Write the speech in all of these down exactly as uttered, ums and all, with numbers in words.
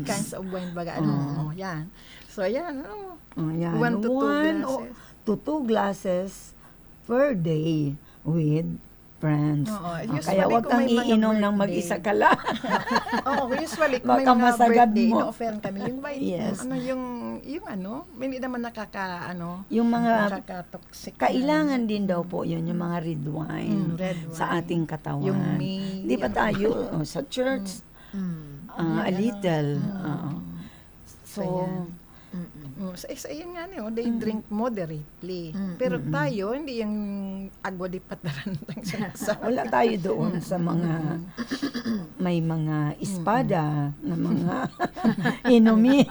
wines. kinds of wine baga. Ano, Oo. oh, yan. So, yan. Ano, Oh, yan. one to two One glasses. o- to two glasses per day with friends. Oo, Ah, usually kaya wag kung kang may mga iinom ng birthday. mag-isa ka lang. Oo, usually kung may Baka mga masagad birthday, mo. ino-offer kami. Yung, by, Yes. ano, yung, yung ano, hindi naman nakaka, ano, Yung mga nakaka-toxic. kailangan din daw po yun, yung mga red wine, Mm, red sa wine. ating katawan. Yung may- Di ba tayo oh, sa church, Mm. ah, a May ano, little. mm. oo. So, Ayan. Mm-mm. Mm, sa isa yan nga no, they drink moderately. Mm, Pero tayo, hindi yung agwa di pataran lang sa wala tayo doon sa mga may mga espada na mga inumin.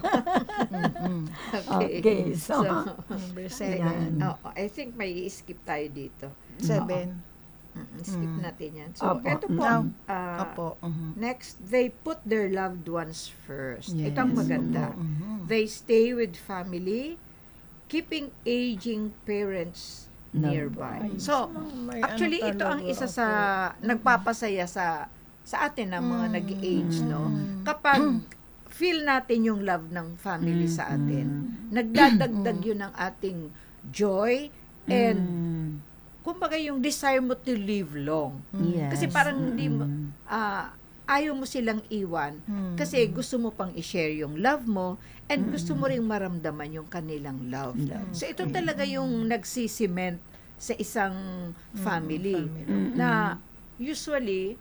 Okay, so, Number Ayan. seven. Oo, I think may skip tayo dito. Seven. Mm-mm, skip Mm. natin yan. So, Opo. eto po, Mm. ah, Opo. Mhm. next, they put their loved ones first. Ito ang Yes. maganda. Mhm. They stay with family, keeping aging parents nearby. Nearby. So, May actually, ano ito ang talaga, isa sa opo. nagpapasaya sa sa atin na mga Mm. nag-age, no? Mm. Kapag feel natin yung love ng family Mm. sa atin, Mm. nagdadagdag yun ng ating joy and mm, kumbaga yung desire mo to live long. yes. Kasi parang hindi mo, Mm. ah, ayaw mo silang iwan Mm. kasi gusto mo pang i-share yung love mo and gusto mo ring maramdaman yung kanilang love. Love. So ito talaga yung nagsisiment sa isang family family. Mm. na usually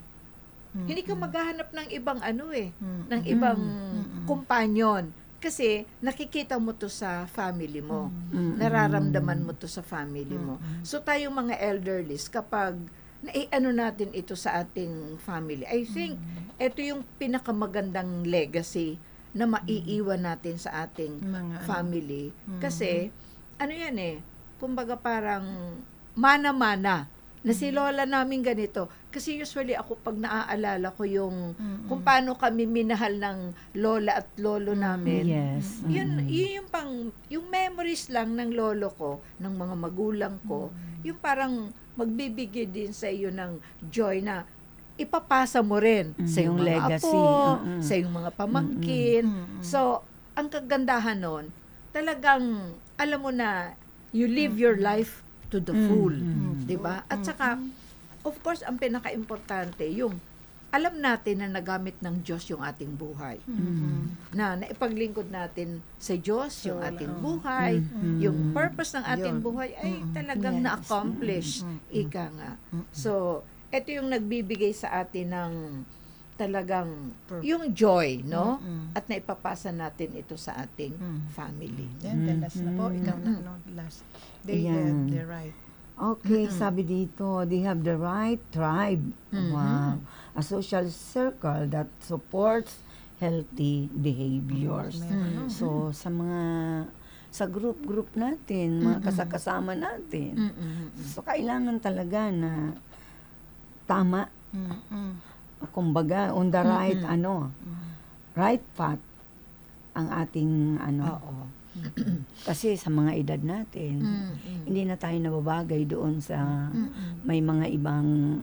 Mm. hindi ka maghahanap ng ibang ano eh, Mm. ng ibang Mm. companion kasi nakikita mo to sa family mo. Mm. Nararamdaman mo to sa family mo. So tayong mga elderlies, kapag naiano natin ito sa ating family, I think ito yung pinakamagandang legacy na maiiwan natin sa ating Mga ano. family. Kasi, ano yan eh, kumbaga parang mana-mana na si lola namin ganito. Kasi usually ako pag naaalala ko yung Mm. kung paano kami minahal ng lola at lolo namin, Yes. yun, Mm. yun yung pang, yung memories lang ng lolo ko, ng mga magulang ko, yung parang magbibigay din sa iyo ng joy na ipapasa mo rin Mm, sa yung yung mga legacy. apo, Mm-mm. sa yung mga pamangkin. Mm-mm. So, ang kagandahan nun, talagang, alam mo na, you live your life to the full. Mm-mm. 'Di ba? At saka, of course, ang pinaka-importante, yung alam natin na nagamit ng Diyos yung ating buhay. Mm. Na naipaglingkod natin sa Diyos yung So, ating oo. buhay, Mm. yung purpose ng ating Yun. buhay ay Mm. talagang Yes. na-accomplish. Mm. Ika nga. Mm. So, ito yung nagbibigay sa atin ng talagang Pur- yung joy, no? Mm. At naipapasa natin ito sa ating Mm. family. Yan, the last na po. Mm. Ikaw na, no? Last. They Ayan. have the right. Okay, sabi dito, they have the right tribe. Mhm. Wow. A social circle that supports healthy behaviors. Meron, no? So, sa mga, sa group-group natin, mga kasakasama natin, Mm-mm. so kailangan talaga na tama, Mm-mm. kumbaga, on the right, Mm-mm. ano, right path ang ating, ano, Oo. kasi sa mga edad natin, Mm-mm. hindi na tayo nababagay doon sa Mm-mm. may mga ibang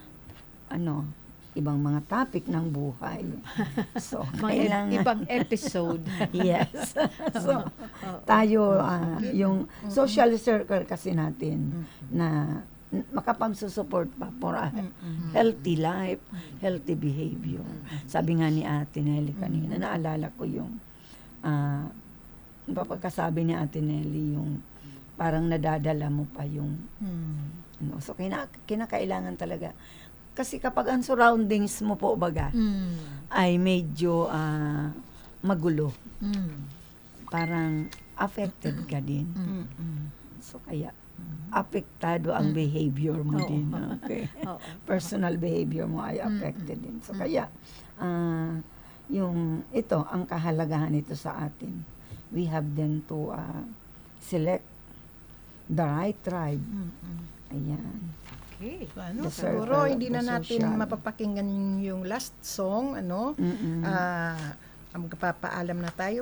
ano, ibang mga topic ng buhay. So, Mga kailangan, ibang episode. yes. So, tayo, ah, yung social circle kasi natin na n- makapagsusupport pa for a healthy life, healthy behavior. Sabi nga ni Ate Nelly kanina, naalala ko yung ah, pagkasabi ni Ate Nelly, yung parang nadadala mo pa yung Mm. ano. So, kina, kinakailangan talaga. Kasi kapag ang surroundings mo po, baga, Mm. ay medyo ah, magulo. Mm. Parang affected ka din. Mm-mm. So, kaya, apektado ang behavior mo Oo. din. Okay. Oo. Personal behavior mo ay affected din. So, kaya, ah, yung, ito, ang kahalagahan nito sa atin. We have then to ah, select the right tribe. Mm-mm. Ayan. Okay. So, ano, The siguro circle, hindi the na natin social. mapapakinggan yung last song, ano? Mm-mm. Ah, magpapaalam na tayo.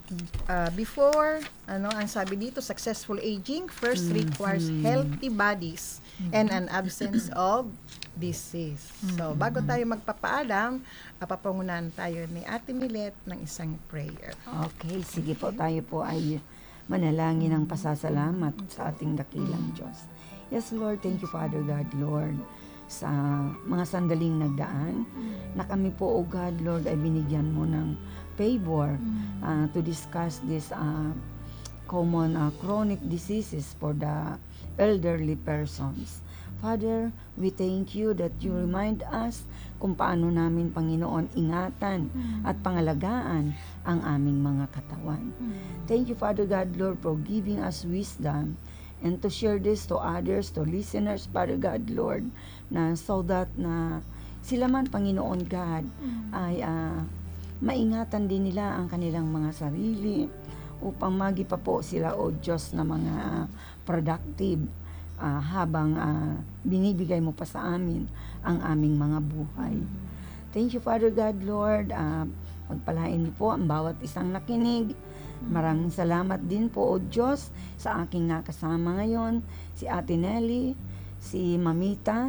Uh, before, ano, ang sabi dito, successful aging first requires healthy bodies and an absence of disease. So, bago tayo magpapaalam, uh, papangunahan tayo ni Ate Milet ng isang prayer. Okay, sige po, tayo po ay manalangin ng pasasalamat sa ating dakilang Diyos. Yes, Lord, thank you, Father God, Lord, sa mga sandaling nagdaan na kami po, oh God, Lord, ay binigyan mo ng favor uh, to discuss this uh, common uh, chronic diseases for the elderly persons. Father, we thank you that you remind us kung paano namin, Panginoon, ingatan at pangalagaan ang aming mga katawan. Thank you, Father God, Lord, for giving us wisdom and to share this to others, to listeners, Father God, Lord, na so that na sila man, Panginoon God, ay uh, maingatan din nila ang kanilang mga sarili upang magipa po sila, O Diyos, na mga productive uh, habang uh, binibigay mo pa sa amin ang aming mga buhay. Thank you, Father God, Lord. Uh, pagpalain mo po ang bawat isang nakinig. Maraming salamat din po, O Diyos, sa aking nakasama ngayon, si Ate Nelly, si Mamita,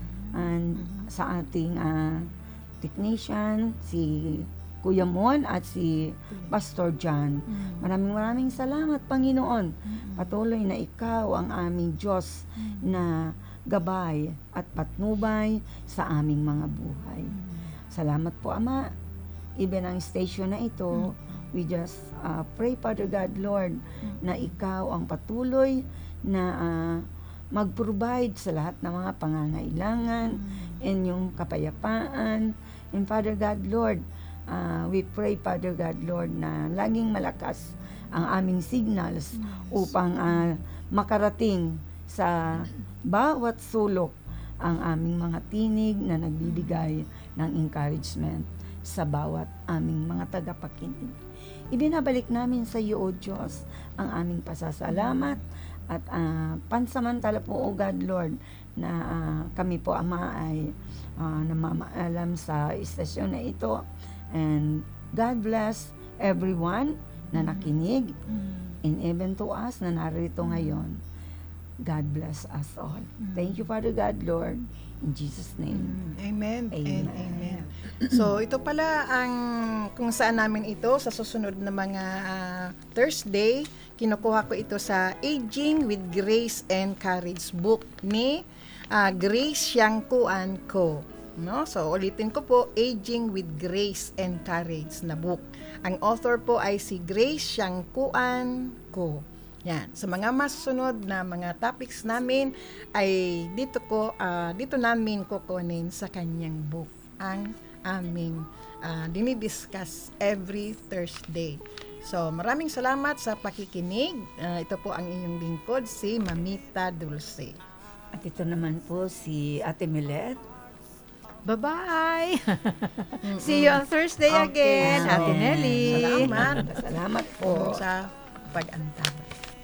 and sa ating uh, technician, si Kuya Mon at si Pastor John. Maraming maraming salamat, Panginoon. Patuloy na ikaw ang aming Diyos na gabay at patnubay sa aming mga buhay. Salamat po, Ama. Even ang station na ito, we just uh, pray, Father God, Lord, na ikaw ang patuloy na uh, mag-provide sa lahat ng mga pangangailangan and yung kapayapaan. And Father God, Lord, uh, we pray, Father God, Lord, na laging malakas ang aming signals upang uh, makarating sa bawat sulok ang aming mga tinig na nagbibigay ng encouragement sa bawat aming mga tagapakinig. Ibinabalik namin sa iyo, O Diyos, ang aming pasasalamat at uh, pansamantala po, O God, Lord, na uh, kami po, Ama, ay uh, namamaalam sa istasyon na ito. And God bless everyone na nakinig and even to us na narito ngayon. God bless us all. Thank you, Father God, Lord, in Jesus' name. Amen. Amen. And amen. So, ito pala ang kung saan namin ito sa susunod na mga uh, Thursday. Kinukuha ko ito sa Aging with Grace and Courage book ni uh, Grace Xiangkuan Ko. No? So, ulitin ko po, Aging with Grace and Courage na book. Ang author po ay si Grace Xiangkuan Ko. Yan. Sa mga masunod na mga topics namin ay dito ko uh, dito namin kukunin sa kanyang book ang aming uh, dinidiscuss every Thursday. So, maraming salamat sa pakikinig. Uh, ito po ang inyong lingkod, si Mamita Dulce. At ito naman po si Ate Milet. Bye-bye! See you on Thursday again, Okay. Ate Nelly. Salamat Salamat po. sa pag-antabay.